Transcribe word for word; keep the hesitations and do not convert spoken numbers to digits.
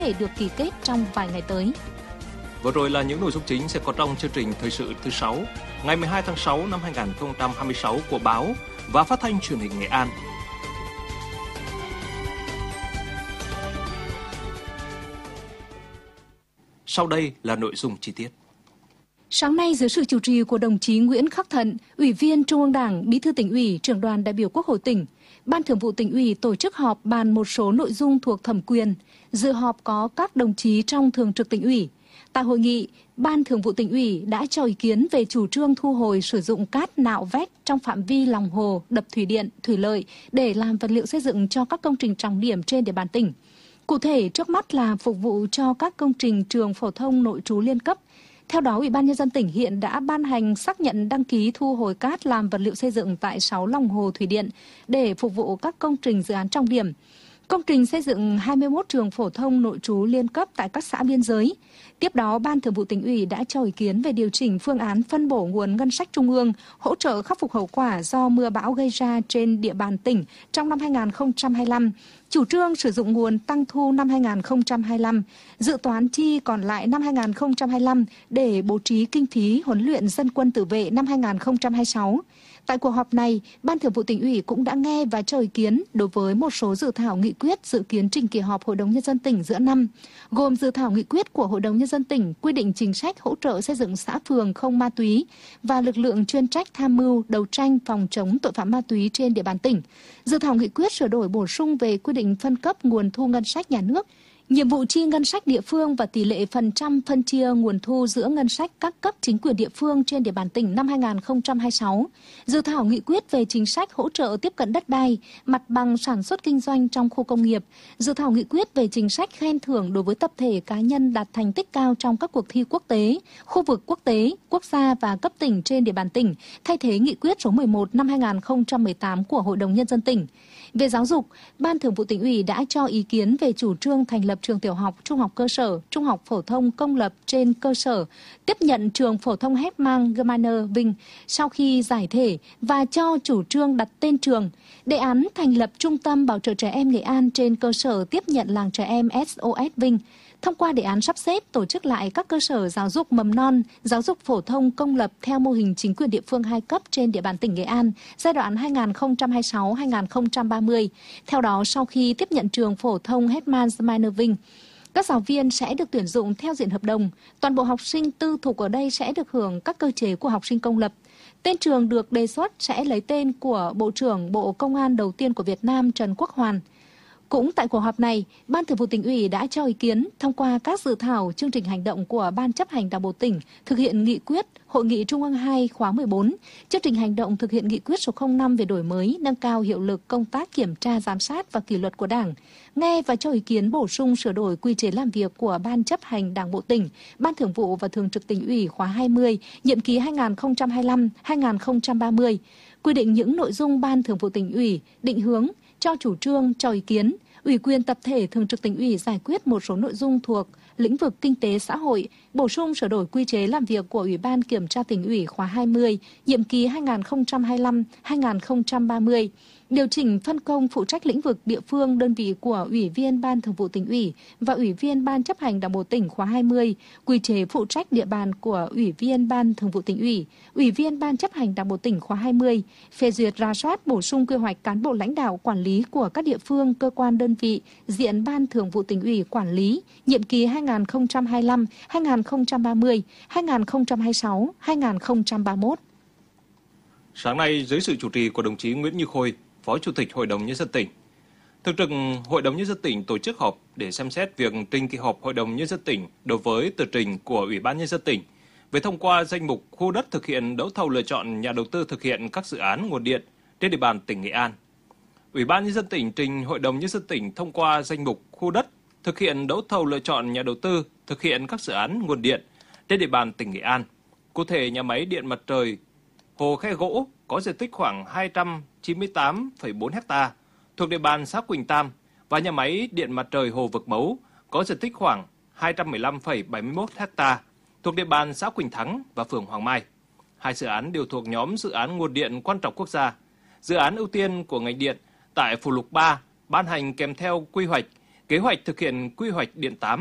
thể được ký kết trong vài ngày tới. Vừa rồi là những nội dung chính sẽ có trong chương trình thời sự thứ sáu, ngày mười hai tháng sáu năm hai nghìn không trăm hai mươi sáu của báo và phát thanh truyền hình Nghệ An. Sau đây là nội dung chi tiết. Sáng nay, dưới sự chủ trì của đồng chí Nguyễn Khắc Thận, Ủy viên Trung ương Đảng, Bí thư Tỉnh ủy, Trưởng đoàn đại biểu Quốc hội tỉnh, Ban Thường vụ Tỉnh ủy tổ chức họp bàn một số nội dung thuộc thẩm quyền. Dự họp có các đồng chí trong Thường trực Tỉnh ủy. Tại hội nghị, Ban Thường vụ Tỉnh ủy đã cho ý kiến về chủ trương thu hồi sử dụng cát nạo vét trong phạm vi lòng hồ, đập thủy điện, thủy lợi để làm vật liệu xây dựng cho các công trình trọng điểm trên địa bàn tỉnh. Cụ thể, trước mắt là phục vụ cho các công trình trường phổ thông nội trú liên cấp. Theo đó, Ủy ban Nhân dân tỉnh hiện đã ban hành xác nhận đăng ký thu hồi cát làm vật liệu xây dựng tại sáu lòng hồ thủy điện để phục vụ các công trình dự án trọng điểm. Công trình xây dựng hai mươi mốt trường phổ thông nội trú liên cấp tại các xã biên giới. Tiếp đó, Ban Thường vụ Tỉnh ủy đã cho ý kiến về điều chỉnh phương án phân bổ nguồn ngân sách trung ương hỗ trợ khắc phục hậu quả do mưa bão gây ra trên địa bàn tỉnh trong năm hai nghìn không trăm hai mươi lăm. Chủ trương sử dụng nguồn tăng thu năm hai nghìn không trăm hai mươi lăm, dự toán chi còn lại năm hai nghìn không trăm hai mươi lăm để bố trí kinh phí huấn luyện dân quân tự vệ năm hai nghìn không trăm hai mươi sáu. Tại cuộc họp này, Ban Thường vụ Tỉnh ủy cũng đã nghe và cho ý kiến đối với một số dự thảo nghị quyết dự kiến trình kỳ họp Hội đồng Nhân dân tỉnh giữa năm, gồm dự thảo nghị quyết của Hội đồng Nhân dân tỉnh quy định chính sách hỗ trợ xây dựng xã phường không ma túy và lực lượng chuyên trách tham mưu đấu tranh phòng chống tội phạm ma túy trên địa bàn tỉnh, dự thảo nghị quyết sửa đổi bổ sung về quy định phân cấp nguồn thu ngân sách nhà nước, nhiệm vụ chi ngân sách địa phương và tỷ lệ phần trăm phân chia nguồn thu giữa ngân sách các cấp chính quyền địa phương trên địa bàn tỉnh năm hai nghìn không trăm hai mươi sáu. Dự thảo nghị quyết về chính sách hỗ trợ tiếp cận đất đai, mặt bằng sản xuất kinh doanh trong khu công nghiệp. Dự thảo nghị quyết về chính sách khen thưởng đối với tập thể cá nhân đạt thành tích cao trong các cuộc thi quốc tế, khu vực quốc tế, quốc gia và cấp tỉnh trên địa bàn tỉnh, thay thế nghị quyết số mười một năm hai nghìn không trăm mười tám của Hội đồng Nhân dân tỉnh. Về giáo dục, Ban Thường vụ Tỉnh ủy đã cho ý kiến về chủ trương thành lập trường tiểu học, trung học cơ sở, trung học phổ thông công lập trên cơ sở, tiếp nhận trường phổ thông Hetman Germaner Vinh sau khi giải thể và cho chủ trương đặt tên trường. Đề án thành lập trung tâm bảo trợ trẻ em Nghệ An trên cơ sở tiếp nhận làng trẻ em ét o ét Vinh. Thông qua đề án sắp xếp tổ chức lại các cơ sở giáo dục mầm non, giáo dục phổ thông công lập theo mô hình chính quyền địa phương hai cấp trên địa bàn tỉnh Nghệ An giai đoạn hai nghìn không trăm hai mươi sáu đến hai nghìn không trăm ba mươi. Theo đó, sau khi tiếp nhận trường phổ thông Hetman Germaner Vinh, các giáo viên sẽ được tuyển dụng theo diện hợp đồng. Toàn bộ học sinh tư thục ở đây sẽ được hưởng các cơ chế của học sinh công lập. Tên trường được đề xuất sẽ lấy tên của Bộ trưởng Bộ Công an đầu tiên của Việt Nam Trần Quốc Hoàn. Cũng tại cuộc họp này, Ban Thường vụ Tỉnh ủy đã cho ý kiến thông qua các dự thảo chương trình hành động của Ban chấp hành Đảng bộ tỉnh thực hiện nghị quyết Hội nghị Trung ương hai khóa mười bốn, chương trình hành động thực hiện nghị quyết số không năm về đổi mới, nâng cao hiệu lực công tác kiểm tra, giám sát và kỷ luật của Đảng, nghe và cho ý kiến bổ sung sửa đổi quy chế làm việc của Ban chấp hành Đảng bộ tỉnh, Ban Thường vụ và Thường trực Tỉnh ủy khóa hai mươi, nhiệm kỳ hai nghìn không trăm hai mươi lăm đến hai nghìn không trăm ba mươi, quy định những nội dung Ban Thường vụ Tỉnh ủy định hướng, cho chủ trương, cho ý kiến, ủy quyền tập thể Thường trực Tỉnh ủy giải quyết một số nội dung thuộc lĩnh vực kinh tế xã hội, bổ sung sửa đổi quy chế làm việc của Ủy ban Kiểm tra Tỉnh ủy khóa hai mươi, nhiệm kỳ hai nghìn không trăm hai mươi lăm đến hai nghìn không trăm ba mươi, điều chỉnh phân công phụ trách lĩnh vực địa phương đơn vị của Ủy viên Ban Thường vụ Tỉnh ủy và Ủy viên Ban chấp hành Đảng bộ tỉnh khóa hai mươi, quy chế phụ trách địa bàn của Ủy viên Ban Thường vụ Tỉnh ủy, Ủy viên Ban chấp hành Đảng bộ tỉnh khóa hai mươi, phê duyệt rà soát bổ sung quy hoạch cán bộ lãnh đạo quản lý của các địa phương, cơ quan đơn vị, diện Ban Thường vụ Tỉnh ủy quản lý, nhiệm kỳ hai nghìn không trăm hai mươi lăm đến hai nghìn không trăm ba mươi, hai nghìn không trăm hai mươi sáu đến hai nghìn không trăm ba mươi mốt. Sáng nay, dưới sự chủ trì của đồng chí Nguyễn Như Khôi, Phó Chủ tịch Hội đồng Nhân dân tỉnh, Thường trực Hội đồng Nhân dân tỉnh tổ chức họp để xem xét việc trình kỳ họp Hội đồng Nhân dân tỉnh đối với tờ trình của Ủy ban Nhân dân tỉnh về thông qua danh mục khu đất thực hiện đấu thầu lựa chọn nhà đầu tư thực hiện các dự án nguồn điện trên địa bàn tỉnh Nghệ An. Ủy ban Nhân dân tỉnh trình Hội đồng Nhân dân tỉnh thông qua danh mục khu đất thực hiện đấu thầu lựa chọn nhà đầu tư thực hiện các dự án nguồn điện trên địa bàn tỉnh Nghệ An. Cụ thể, nhà máy điện mặt trời Hồ Khe Gỗ có diện tích khoảng hai trăm chín mươi tám phẩy bốn ha thuộc địa bàn xã Quỳnh Tam và nhà máy điện mặt trời Hồ Vực Mấu có diện tích khoảng hai trăm mười lăm phẩy bảy mươi mốt ha thuộc địa bàn xã Quỳnh Thắng và phường Hoàng Mai. Hai dự án đều thuộc nhóm dự án nguồn điện quan trọng quốc gia. Dự án ưu tiên của ngành điện tại Phụ lục ba ban hành kèm theo quy hoạch Kế hoạch thực hiện quy hoạch điện tám